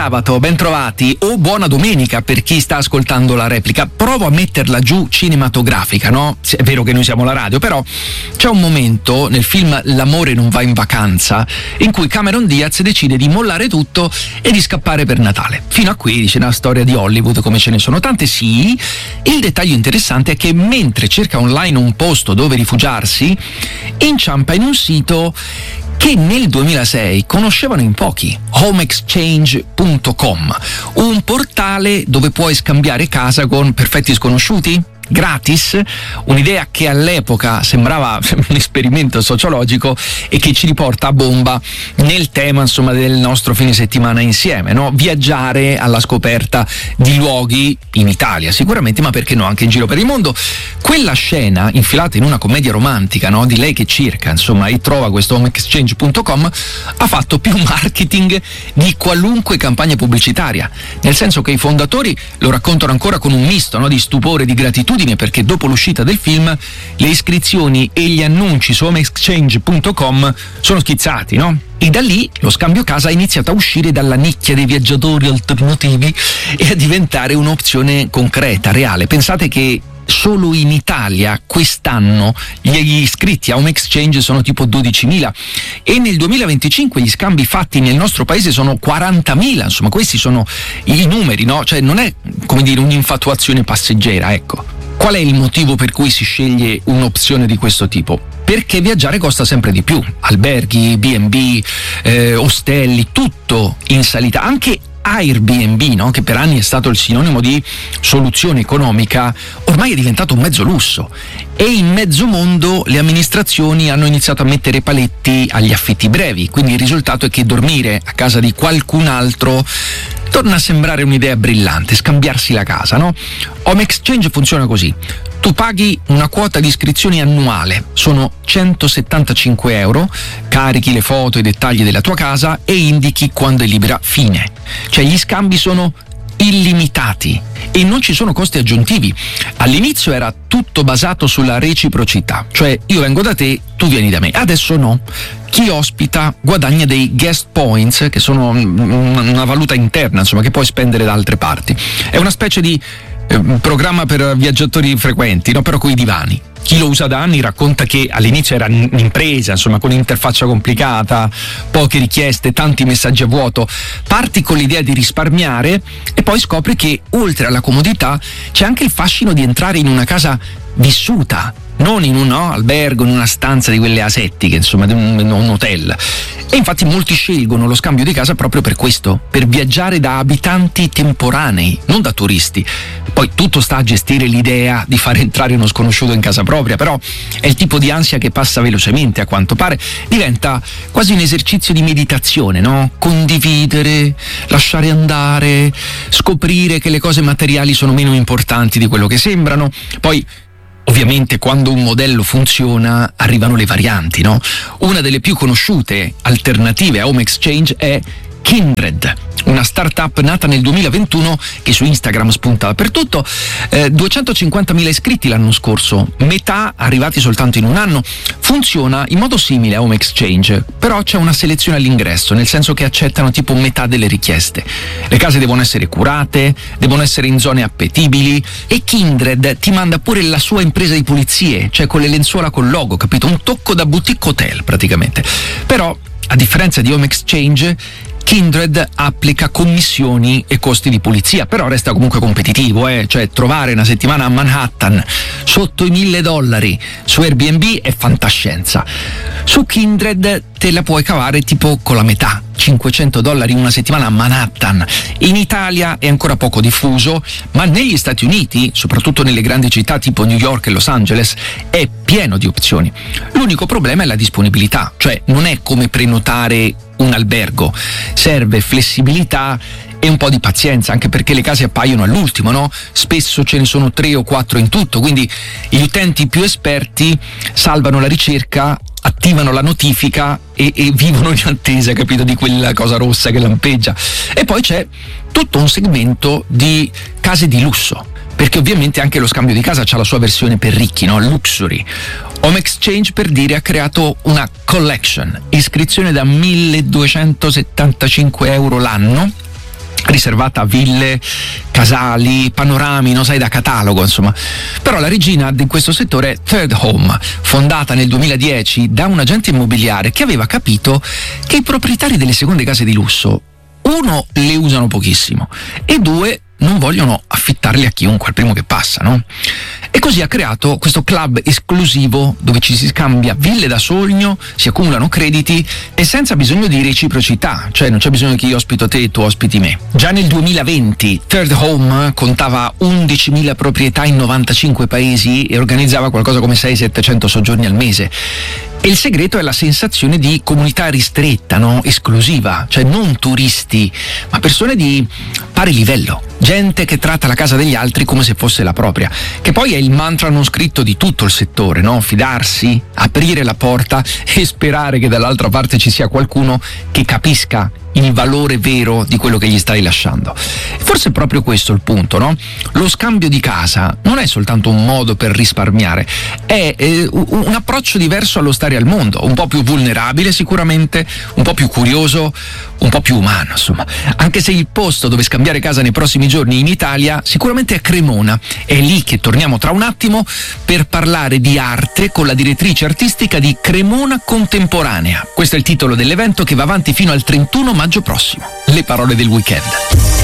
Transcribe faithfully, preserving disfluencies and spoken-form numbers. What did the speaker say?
Sabato, ben trovati, o buona domenica per chi sta ascoltando la replica. Provo a metterla giù cinematografica, no? È vero che noi siamo la radio, però c'è un momento nel film L'amore non va in vacanza in cui Cameron Diaz decide di mollare tutto e di scappare per Natale. Fino a qui dice una storia di Hollywood come ce ne sono tante, sì. Il dettaglio interessante è che mentre cerca online un posto dove rifugiarsi, inciampa in un sito che nel duemilasei conoscevano in pochi, home exchange punto com, un portale dove puoi scambiare casa con perfetti sconosciuti, gratis, un'idea che all'epoca sembrava un esperimento sociologico e che ci riporta a bomba nel tema, insomma, del nostro fine settimana insieme, no? Viaggiare alla scoperta di luoghi in Italia sicuramente, ma perché no anche in giro per il mondo. Quella scena infilata in una commedia romantica, no? Di lei che cerca, insomma, e trova questo home exchange punto com, ha fatto più marketing di qualunque campagna pubblicitaria, nel senso che i fondatori lo raccontano ancora con un misto, no? Di stupore e di gratitudine, perché dopo l'uscita del film le iscrizioni e gli annunci su home exchange punto com sono schizzati, no? E da lì lo scambio casa ha iniziato a uscire dalla nicchia dei viaggiatori alternativi e a diventare un'opzione concreta, reale. Pensate che solo in Italia quest'anno gli iscritti a Home Exchange sono tipo dodicimila e nel duemilaventicinque gli scambi fatti nel nostro paese sono quarantamila. Insomma, questi sono i numeri, no? Cioè non è, come dire, un'infatuazione passeggera, ecco. Qual è il motivo per cui si sceglie un'opzione di questo tipo? Perché viaggiare costa sempre di più. Alberghi, B and B, eh, ostelli, tutto in salita. Anche Airbnb, no? Che per anni è stato il sinonimo di soluzione economica, ormai è diventato un mezzo lusso. E in mezzo mondo le amministrazioni hanno iniziato a mettere paletti agli affitti brevi, quindi il risultato è che dormire a casa di qualcun altro torna a sembrare un'idea brillante, scambiarsi la casa, no? Home Exchange funziona così. Tu paghi una quota di iscrizione annuale, sono centosettantacinque euro, carichi le foto e i dettagli della tua casa e indichi quando è libera, fine. Cioè gli scambi sono illimitati e non ci sono costi aggiuntivi. All'inizio era tutto basato sulla reciprocità, cioè io vengo da te, tu vieni da me. Adesso no. Chi ospita guadagna dei guest points, che sono una valuta interna, insomma, che puoi spendere da altre parti. È una specie di eh, programma per viaggiatori frequenti, no? Però coi divani. Chi lo usa da anni racconta che all'inizio era un'impresa, insomma, con un'interfaccia complicata, poche richieste, tanti messaggi a vuoto. Parti con l'idea di risparmiare e poi scopri che oltre alla comodità c'è anche il fascino di entrare in una casa vissuta, non in un no, albergo, in una stanza di quelle asettiche, insomma, di un, un hotel. E infatti molti scelgono lo scambio di casa proprio per questo, per viaggiare da abitanti temporanei, non da turisti. Poi tutto sta a gestire l'idea di far entrare uno sconosciuto in casa propria, però è il tipo di ansia che passa velocemente, a quanto pare. Diventa quasi un esercizio di meditazione, no? Condividere, lasciare andare, scoprire che le cose materiali sono meno importanti di quello che sembrano. Poi ovviamente quando un modello funziona arrivano le varianti, no? Una delle più conosciute alternative a Home Exchange è Kindred, una startup nata nel duemilaventuno che su Instagram spunta dappertutto, eh, duecentocinquantamila iscritti l'anno scorso, metà arrivati soltanto in un anno. Funziona in modo simile a Home Exchange, però c'è una selezione all'ingresso, nel senso che accettano tipo metà delle richieste. Le case devono essere curate, devono essere in zone appetibili e Kindred ti manda pure la sua impresa di pulizie, cioè con le lenzuola col logo, capito? Un tocco da boutique hotel praticamente. Però, a differenza di Home Exchange, Kindred applica commissioni e costi di pulizia, però resta comunque competitivo, eh? Cioè trovare una settimana a Manhattan sotto i mille dollari su Airbnb è fantascienza. Su Kindred te la puoi cavare tipo con la metà, cinquecento dollari una settimana a Manhattan. In Italia è ancora poco diffuso, ma negli Stati Uniti, soprattutto nelle grandi città tipo New York e Los Angeles, è pieno di opzioni. L'unico problema è la disponibilità, cioè non è come prenotare un albergo, serve flessibilità e un po' di pazienza, anche perché le case appaiono all'ultimo, no? Spesso ce ne sono tre o quattro in tutto, quindi gli utenti più esperti salvano la ricerca, attivano la notifica e, e vivono in attesa, capito, di quella cosa rossa che lampeggia. E poi c'è tutto un segmento di case di lusso, perché ovviamente anche lo scambio di casa ha la sua versione per ricchi, no? Luxury. Home Exchange, per dire, ha creato una collection, iscrizione da milleduecentosettantacinque euro l'anno, riservata a ville, casali, panorami, no, sai, da catalogo, insomma. Però la regina di questo settore è Third Home, fondata nel duemiladieci da un agente immobiliare che aveva capito che i proprietari delle seconde case di lusso, uno, le usano pochissimo e due, non vogliono affittarli a chiunque, al primo che passa, no? E così ha creato questo club esclusivo dove ci si scambia ville da sogno, si accumulano crediti e senza bisogno di reciprocità, cioè non c'è bisogno che io ospito te e tu ospiti me. Già nel duemilaventi Third Home contava undicimila proprietà in novantacinque paesi e organizzava qualcosa come sei settecento soggiorni al mese. E il segreto è la sensazione di comunità ristretta, no? Esclusiva, cioè non turisti, ma persone di pari livello, gente che tratta la casa degli altri come se fosse la propria, che poi è il mantra non scritto di tutto il settore, no? Fidarsi, aprire la porta e sperare che dall'altra parte ci sia qualcuno che capisca il valore vero di quello che gli stai lasciando. Forse è proprio questo il punto, no? Lo scambio di casa non è soltanto un modo per risparmiare, è eh, un approccio diverso allo stare al mondo, un po' più vulnerabile sicuramente, un po' più curioso, un po' più umano, insomma. Anche se il posto dove scambiare casa nei prossimi giorni in Italia sicuramente è Cremona. È lì che torniamo tra un attimo per parlare di arte con la direttrice artistica di Cremona Contemporanea. Questo è il titolo dell'evento che va avanti fino al trentuno maggio prossimo. Le parole del weekend.